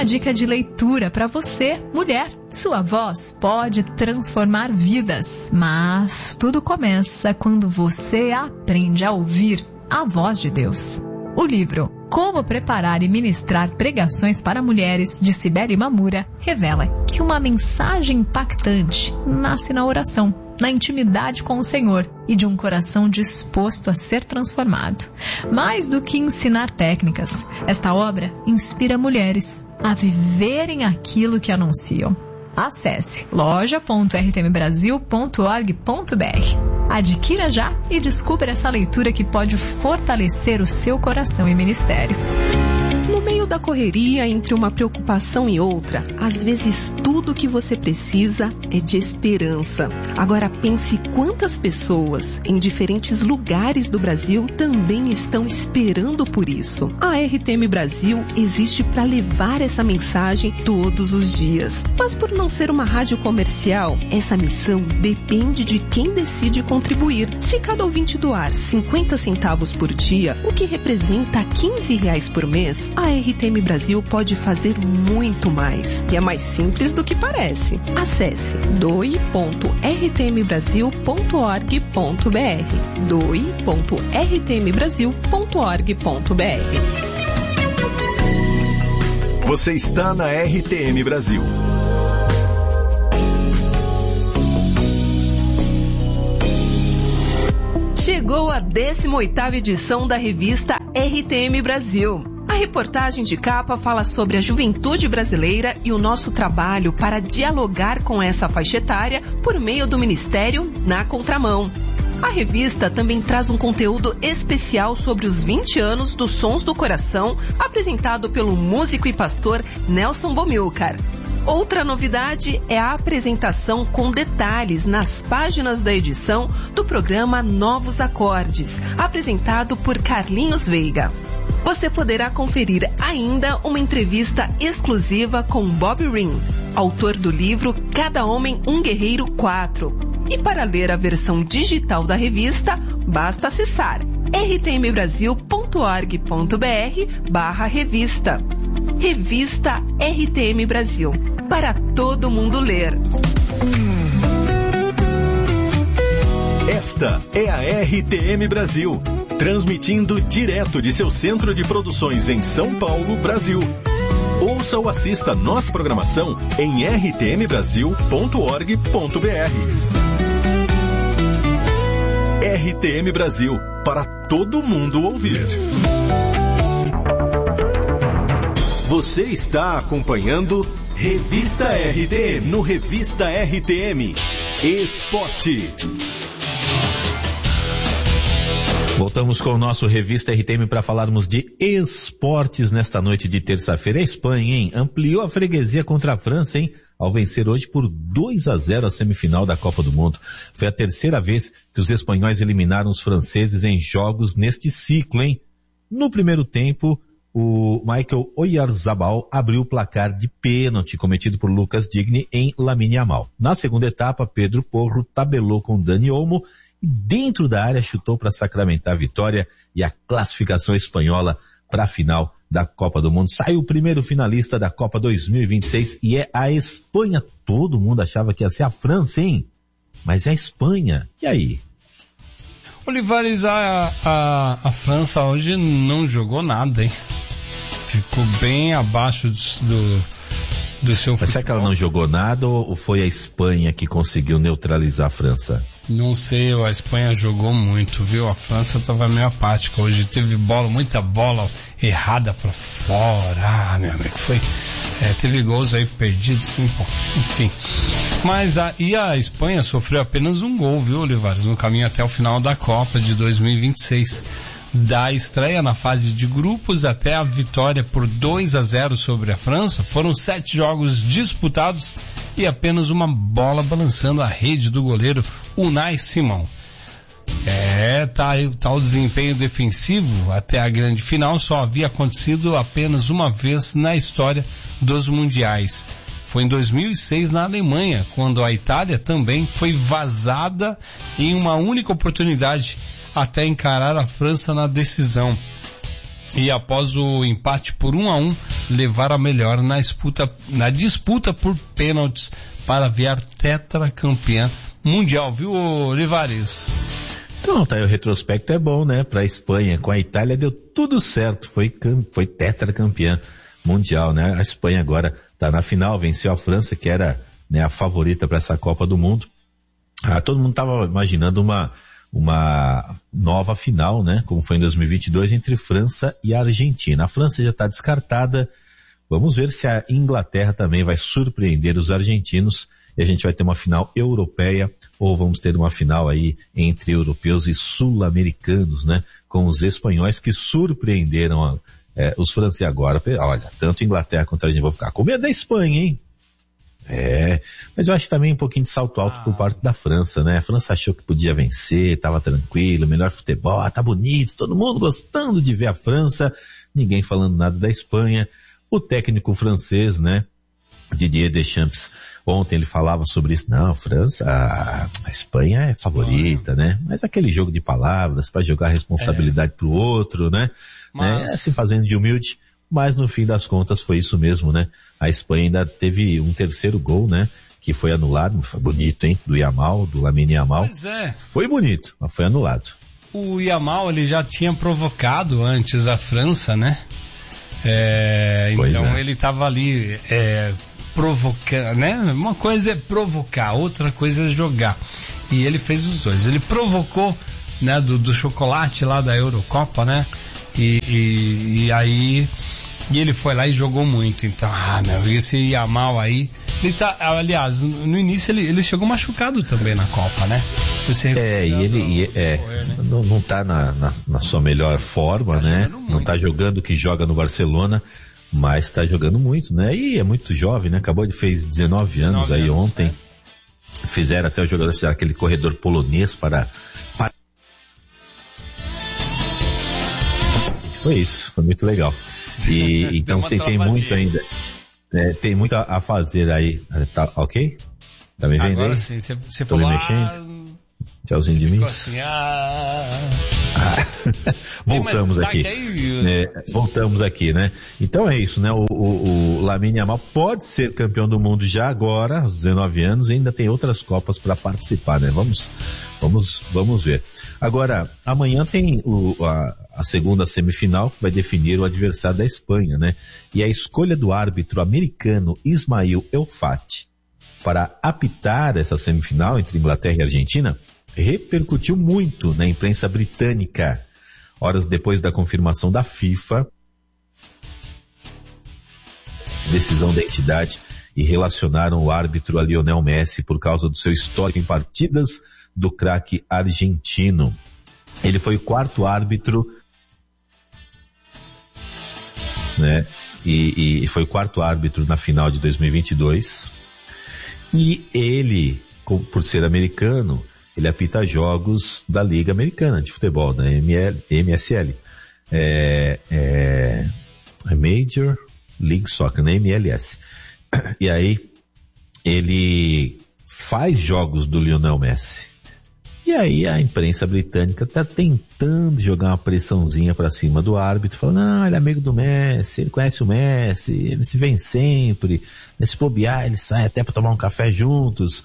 uma dica de leitura para você, mulher. Sua voz pode transformar vidas, mas tudo começa quando você aprende a ouvir a voz de Deus. O livro Como Preparar e Ministrar Pregações para Mulheres, de Cibele Mamura, revela que uma mensagem impactante nasce na oração, na intimidade com o Senhor e de um coração disposto a ser transformado. Mais do que ensinar técnicas, esta obra inspira mulheres a viverem aquilo que anunciam. Acesse loja.rtmbrasil.org.br. Adquira já e descubra essa leitura que pode fortalecer o seu coração e ministério. No meio da correria, entre uma preocupação e outra, às vezes tudo o que você precisa é de esperança. Agora pense quantas pessoas em diferentes lugares do Brasil também estão esperando por isso. A RTM Brasil existe para levar essa mensagem todos os dias. Mas por não ser uma rádio comercial, essa missão depende de quem decide contribuir. Se cada ouvinte doar 50 centavos por dia, o que representa R$15 por mês, a RTM Brasil pode fazer muito mais. E é mais simples do que parece. Acesse doe.rtmbrasil.org.br doe.rtmbrasil.org.br. Você está na RTM Brasil. Chegou a 18ª edição da revista RTM Brasil. A reportagem de capa fala sobre a juventude brasileira e o nosso trabalho para dialogar com essa faixa etária por meio do Ministério Na Contramão. A revista também traz um conteúdo especial sobre os 20 anos dos Sons do Coração, apresentado pelo músico e pastor Nelson Bomilcar. Outra novidade é a apresentação com detalhes nas páginas da edição do programa Novos Acordes, apresentado por Carlinhos Veiga. Você poderá conferir ainda uma entrevista exclusiva com Bob Ring, autor do livro Cada Homem um Guerreiro 4. E para ler a versão digital da revista, basta acessar rtmbrasil.org.br/revista. Revista RTM Brasil, para todo mundo ler. Esta é a RTM Brasil, transmitindo direto de seu centro de produções em São Paulo, Brasil. Ouça ou assista nossa programação em rtmbrasil.org.br. RTM Brasil, para todo mundo ouvir. Você está acompanhando Revista RTM, no Revista RTM Esportes. Voltamos com o nosso Revista RTM para falarmos de esportes nesta noite de terça-feira. A Espanha, hein? Ampliou a freguesia contra a França, hein? Ao vencer hoje por 2-0 a semifinal da Copa do Mundo. Foi a terceira vez que os espanhóis eliminaram os franceses em jogos neste ciclo, hein? No primeiro tempo, o Michael Oyarzabal abriu o placar de pênalti cometido por Lucas Digne em Lamine Yamal. Na segunda etapa, Pedro Porro tabelou com Dani Olmo e dentro da área chutou para sacramentar a vitória e a classificação espanhola para a final da Copa do Mundo. Saiu o primeiro finalista da Copa 2026 e é a Espanha. Todo mundo achava que ia ser a França, hein? Mas é a Espanha. E aí? Olivares, a França hoje não jogou nada, hein? Ficou bem abaixo do seu futebol. Mas será que ela não jogou nada ou foi a Espanha que conseguiu neutralizar a França? Não sei, a Espanha jogou muito, viu? A França estava meio apática. Hoje teve muita bola errada para fora. Meu amigo, teve gols aí perdidos, sim, pô. Enfim. Mas a Espanha sofreu apenas um gol, viu, Olivares? No caminho até o final da Copa de 2026. Da estreia na fase de grupos até a vitória por 2-0 sobre a França, foram 7 jogos disputados e apenas uma bola balançando a rede do goleiro Unai Simon. Tá o desempenho defensivo até a grande final só havia acontecido apenas uma vez na história dos mundiais. Foi em 2006 na Alemanha, quando a Itália também foi vazada em uma única oportunidade até encarar a França na decisão. e após o empate por 1-1, levaram a melhor na disputa por pênaltis para virar tetracampeã mundial, viu, Olivares? Não, tá aí, o retrospecto é bom, né? Pra Espanha, com a Itália deu tudo certo, foi tetracampeã mundial, né? A Espanha agora tá na final, venceu a França, que era, né, a favorita para essa Copa do Mundo. Todo mundo tava imaginando uma nova final, né? Como foi em 2022, entre França e Argentina. A França já está descartada. Vamos ver se a Inglaterra também vai surpreender os argentinos e a gente vai ter uma final europeia, ou vamos ter uma final aí entre europeus e sul-americanos, né? Com os espanhóis que surpreenderam os franceses agora. Olha, tanto Inglaterra quanto a Argentina, vou ficar com medo da Espanha, hein? Mas eu acho também um pouquinho de salto alto por parte da França, né? A França achou que podia vencer, tava tranquilo, melhor futebol, tá bonito, todo mundo gostando de ver a França, ninguém falando nada da Espanha. O técnico francês, né, Didier Deschamps, ontem ele falava sobre isso. Não, França, a Espanha é favorita, né? Mas aquele jogo de palavras para jogar a responsabilidade pro outro, né? Se fazendo de humilde. Mas no fim das contas foi isso mesmo, né? A Espanha ainda teve um terceiro gol, né? Que foi anulado. Foi bonito, hein? Do Yamal, do Lamine Yamal. Pois é. Foi bonito, mas foi anulado. O Yamal, ele já tinha provocado antes a França, né? Então ele tava ali provocando, né? Uma coisa é provocar, outra coisa é jogar. E ele fez os dois. Ele provocou, né? Do chocolate lá da Eurocopa, né? E aí ele foi lá e jogou muito. Então, esse Yamal aí, ele tá, aliás, no início ele chegou machucado também na Copa, né? Não tá na sua melhor forma, né? Não tá jogando o que joga no Barcelona, mas tá jogando muito, né? E é muito jovem, né? Fez 19 anos aí ontem. Fizeram até os jogadores, fizeram aquele corredor polonês para... Foi isso, foi muito legal. E então tem muito ainda. Tem muito a fazer aí. Tá ok? Tá me vendo agora aí? Sim, você tô me mexendo. Tchauzinho de mim. Assim, Voltamos aqui. Voltamos aqui, né? Então é isso, né? O Lamine Yamal pode ser campeão do mundo já agora, aos 19 anos, e ainda tem outras Copas para participar, né? Vamos ver. Agora, amanhã tem a segunda semifinal que vai definir o adversário da Espanha, né? E a escolha do árbitro americano Ismail Elfati para apitar essa semifinal entre Inglaterra e Argentina repercutiu muito na imprensa britânica. Horas depois da confirmação da FIFA, decisão da entidade, e relacionaram o árbitro a Lionel Messi por causa do seu histórico em partidas do craque argentino. Ele foi o quarto árbitro, né? E foi o quarto árbitro na final de 2022. E ele, por ser americano, ele apita jogos da Liga Americana de Futebol, da MSL. Major League Soccer, na MLS. E aí, ele faz jogos do Lionel Messi. E aí a imprensa britânica tá tentando jogar uma pressãozinha pra cima do árbitro, falando, não, ele é amigo do Messi, ele conhece o Messi, eles se vêem sempre, nesse bobear eles saem até pra tomar um café juntos.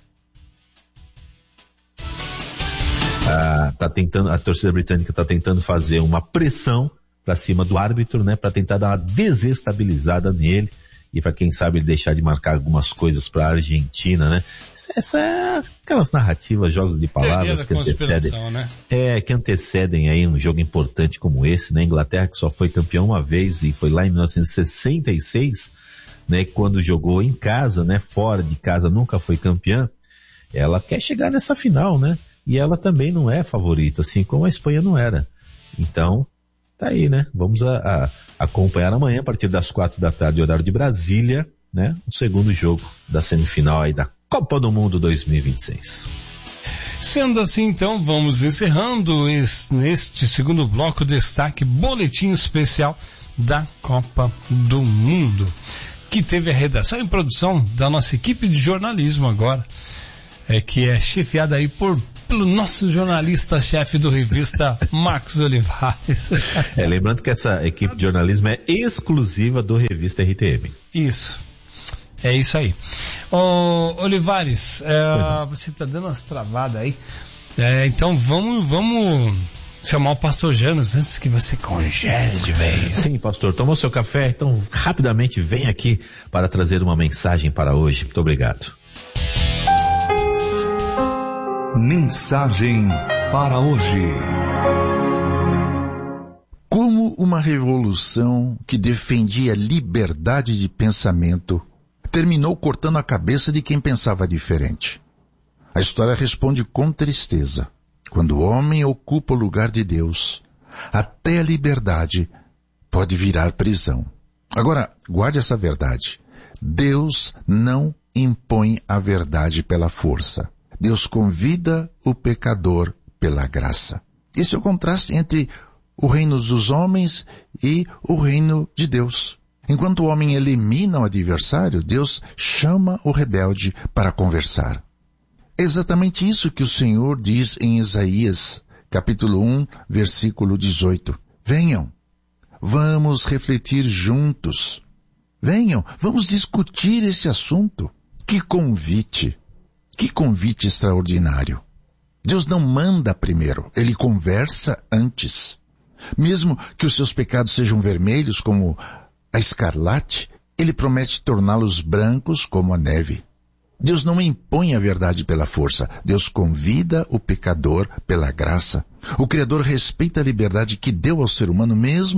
A torcida britânica tá tentando fazer uma pressão pra cima do árbitro, né, pra tentar dar uma desestabilizada nele e pra quem sabe ele deixar de marcar algumas coisas pra Argentina, né. Essa é aquelas narrativas, jogos de palavras que antecedem aí um jogo importante como esse, né? Inglaterra, que só foi campeão uma vez e foi lá em 1966, né? Quando jogou em casa, né? Fora de casa nunca foi campeã. Ela quer chegar nessa final, né? E ela também não é favorita, assim como a Espanha não era. Então, tá aí, né? Vamos acompanhar amanhã, a partir das 4 da tarde, horário de Brasília, né? O segundo jogo da semifinal aí da Copa do Mundo 2026. Sendo assim, então, vamos encerrando neste segundo bloco, destaque boletim especial da Copa do Mundo, que teve a redação e produção da nossa equipe de jornalismo agora, que é chefiada aí por pelo nosso jornalista-chefe do Revista, Marcos Olivares. Lembrando que essa equipe de jornalismo é exclusiva do Revista RTM. Isso. É isso aí. Ô, Olivares, você tá dando umas travadas aí. Então vamos chamar o pastor Janos antes que você congele de vez. Sim, pastor, tomou seu café? Então rapidamente vem aqui para trazer uma mensagem para hoje. Muito obrigado. Mensagem para hoje. Como uma revolução que defendia liberdade de pensamento terminou cortando a cabeça de quem pensava diferente. A história responde com tristeza. Quando o homem ocupa o lugar de Deus, até a liberdade pode virar prisão. Agora, guarde essa verdade. Deus não impõe a verdade pela força. Deus convida o pecador pela graça. Esse é o contraste entre o reino dos homens e o reino de Deus. Enquanto o homem elimina o adversário, Deus chama o rebelde para conversar. É exatamente isso que o Senhor diz em Isaías, capítulo 1, versículo 18. Venham, vamos refletir juntos. Venham, vamos discutir esse assunto. Que convite extraordinário. Deus não manda primeiro, Ele conversa antes. Mesmo que os seus pecados sejam vermelhos como a escarlate, Ele promete torná-los brancos como a neve. Deus não impõe a verdade pela força. Deus convida o pecador pela graça. O Criador respeita a liberdade que deu ao ser humano mesmo